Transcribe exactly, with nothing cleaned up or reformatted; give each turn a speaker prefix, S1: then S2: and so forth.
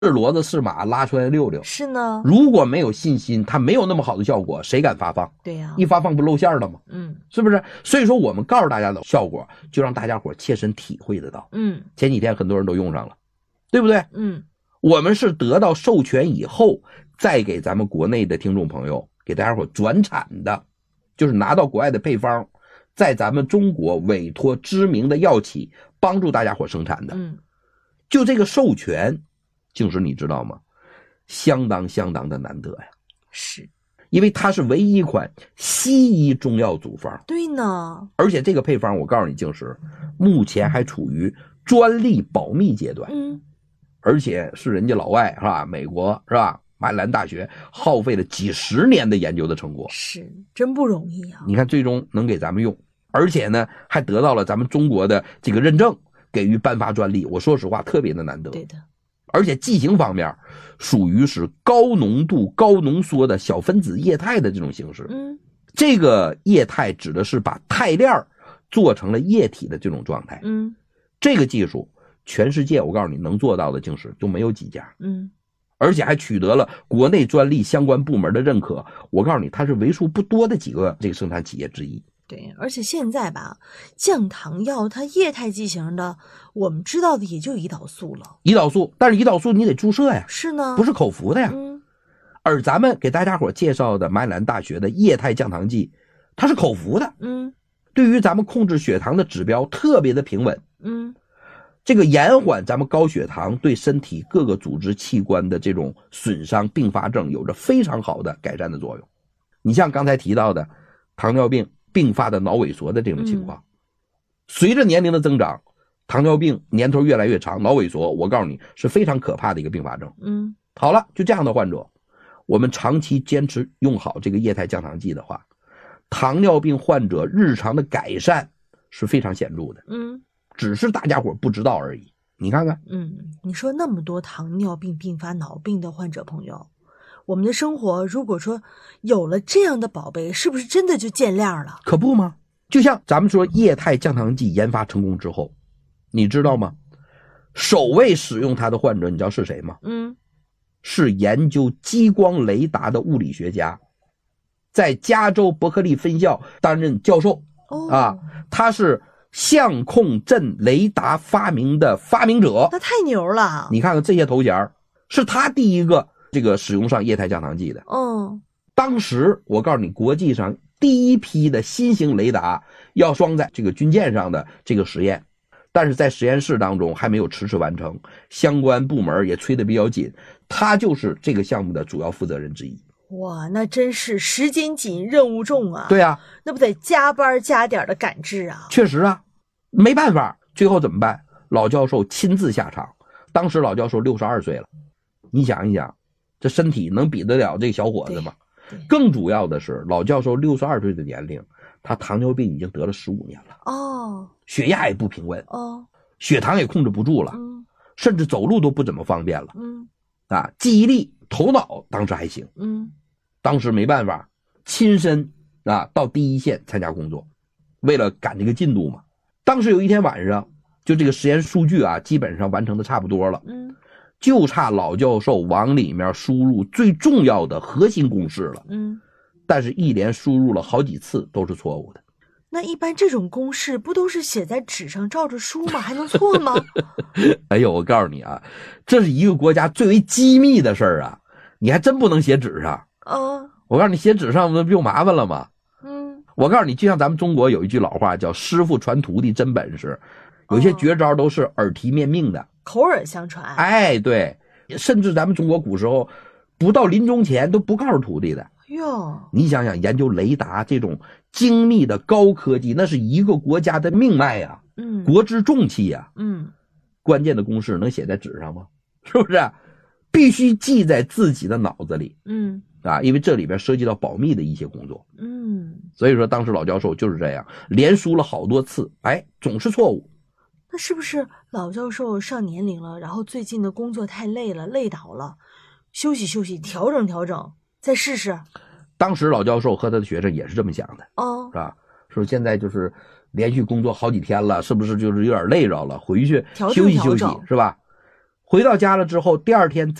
S1: 骡子是马拉出来溜溜。
S2: 是呢，
S1: 如果没有信心，它没有那么好的效果，谁敢发放？
S2: 对呀、啊，
S1: 一发放不露馅了吗？
S2: 嗯，
S1: 是不是？所以说我们告诉大家的效果，就让大家伙切身体会得到。
S2: 嗯，
S1: 前几天很多人都用上了，对不对？
S2: 嗯，
S1: 我们是得到授权以后，再给咱们国内的听众朋友给大家伙转产的，就是拿到国外的配方，在咱们中国委托知名的药企帮助大家伙生产的。
S2: 嗯，
S1: 就这个授权，静时你知道吗？相当相当的难得呀。
S2: 是，
S1: 因为它是唯一一款西医中药组方。
S2: 对呢，
S1: 而且这个配方我告诉你静时，目前还处于专利保密阶段。
S2: 嗯，
S1: 而且是人家老外是吧？美国是吧？马里兰大学耗费了几十年的研究的成果，
S2: 是真不容易啊！
S1: 你看最终能给咱们用，而且呢还得到了咱们中国的这个认证，给予颁发专利。我说实话特别的难得。
S2: 对的。
S1: 而且剂型方面属于是高浓度高浓缩的小分子液态的这种形式。
S2: 嗯，
S1: 这个液态指的是把肽链做成了液体的这种状态。
S2: 嗯，
S1: 这个技术全世界我告诉你能做到的竟是就没有几家。
S2: 嗯，
S1: 而且还取得了国内专利相关部门的认可。我告诉你，它是为数不多的几个这个生产企业之一。
S2: 对，而且现在吧，降糖药它液态剂型的，我们知道的也就胰岛素了。
S1: 胰岛素，但是胰岛素你得注射呀，
S2: 是呢，
S1: 不是口服的呀。
S2: 嗯，
S1: 而咱们给大家伙介绍的马里兰大学的液态降糖剂，它是口服的。
S2: 嗯，
S1: 对于咱们控制血糖的指标特别的平稳。
S2: 嗯，
S1: 这个延缓咱们高血糖对身体各个组织器官的这种损伤并发症有着非常好的改善的作用。你像刚才提到的糖尿病并发的脑萎缩的这种情况，嗯、随着年龄的增长，糖尿病年头越来越长，脑萎缩我告诉你是非常可怕的一个并发症。
S2: 嗯，
S1: 好了，就这样的患者，我们长期坚持用好这个液态降糖剂的话，糖尿病患者日常的改善是非常显著的。
S2: 嗯，
S1: 只是大家伙不知道而已。你看看，
S2: 嗯，你说那么多糖尿病并发脑病的患者朋友，我们的生活如果说有了这样的宝贝，是不是真的就见亮了？
S1: 可不吗？就像咱们说液态降糖剂研发成功之后，你知道吗？首位使用它的患者你知道是谁吗？
S2: 嗯，
S1: 是研究激光雷达的物理学家，在加州伯克利分校担任教授。
S2: 哦，
S1: 啊，他是相控阵雷达发明的发明者。
S2: 那太牛了。
S1: 你看看这些头衔，是他第一个这个使用上液态降糖剂的。
S2: 嗯，
S1: 当时我告诉你，国际上第一批的新型雷达要装在这个军舰上的这个实验，但是在实验室当中还没有迟迟完成，相关部门也催得比较紧，他就是这个项目的主要负责人之一。
S2: 哇，那真是时间紧任务重啊。
S1: 对啊，
S2: 那不得加班加点的赶制啊。
S1: 确实啊，没办法，最后怎么办？老教授亲自下场。当时老教授六十二岁了，你想一想，这身体能比得了这个小伙子吗？更主要的是，老教授六十二岁的年龄，他糖尿病已经得了十五年了。
S2: 哦，
S1: 血压也不平稳。
S2: 哦，
S1: 血糖也控制不住了。
S2: 嗯，
S1: 甚至走路都不怎么方便了。
S2: 嗯，
S1: 啊，记忆力、头脑当时还行。
S2: 嗯，
S1: 当时没办法，亲身啊到第一线参加工作，为了赶这个进度嘛。当时有一天晚上，就这个实验数据啊，基本上完成的差不多了。
S2: 嗯，
S1: 就差老教授往里面输入最重要的核心公式了。
S2: 嗯，但
S1: 是一连输入了好几次都是错误的。
S2: 那一般这种公式不都是写在纸上照着书吗？还能错吗？
S1: 哎呦，我告诉你啊，这是一个国家最为机密的事儿啊，你还真不能写纸上。
S2: 哦，
S1: 我告诉你，写纸上不就麻烦了吗？
S2: 嗯，
S1: 我告诉你，就像咱们中国有一句老话叫师傅传徒弟真本事，有些绝招都是耳提面命的，
S2: 口耳相传。
S1: 哎，对，甚至咱们中国古时候不到临终前都不告诉徒弟的。
S2: 哟，
S1: 你想想，研究雷达这种精密的高科技，那是一个国家的命脉呀，
S2: 嗯，
S1: 国之重器呀，
S2: 嗯，
S1: 关键的公式能写在纸上吗？是不是？必须记在自己的脑子里，
S2: 嗯，
S1: 啊，因为这里边涉及到保密的一些工作，
S2: 嗯，
S1: 所以说当时老教授就是这样，连输了好多次，哎，总是错误。
S2: 那是不是老教授上年龄了，然后最近的工作太累了，累倒了，休息休息，调整调整？再试试。
S1: 当时老教授和他的学生也是这么想的，
S2: 哦，
S1: 是吧？说现在就是连续工作好几天了，是不是就是有点累着了？回去休息休息，是吧？ 回到家了之后，第二天